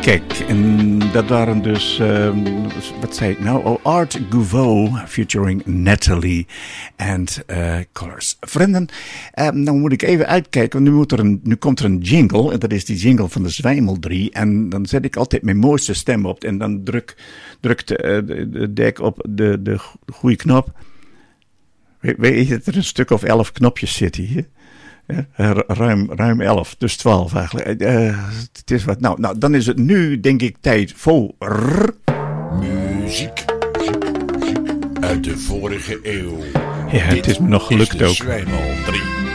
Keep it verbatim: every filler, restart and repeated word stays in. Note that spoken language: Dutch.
Kijk, en dat waren dus, uh, wat zei ik nou? Oh, Art Gouveau featuring Natalie and uh, Colors. Vrienden, uh, nou moet ik even uitkijken, want nu, moet er een, nu komt er een jingle. En dat is die jingle van de Zwijmel drie. En dan zet ik altijd mijn mooiste stem op. En dan druk, drukt uh, de, de dek op de, de goede knop. Weet, weet je dat er een stuk of elf knopjes zitten hier? Ja, ruim, ruim elf, dus twaalf eigenlijk. Uh, het is wat. Nou, nou, dan is het nu, denk ik, tijd voor muziek uit de vorige eeuw. Ja, het is me nog gelukt ook. Zwijmel drie.